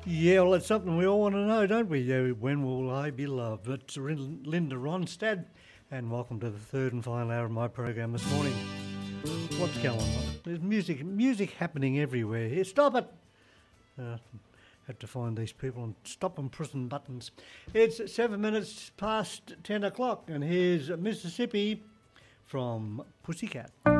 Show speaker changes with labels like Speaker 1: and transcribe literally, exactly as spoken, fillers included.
Speaker 1: Yeah, well, it's something we all want to know, don't we? Uh, When will I be loved? It's Rin- Linda Ronstadt, and welcome to the third and final hour of my program this morning. What's going on? There's music, music happening everywhere. Here, stop it! Uh, had to find these people and stop them pressing buttons. It's seven minutes past ten o'clock, and here's Mississippi from Pussycat.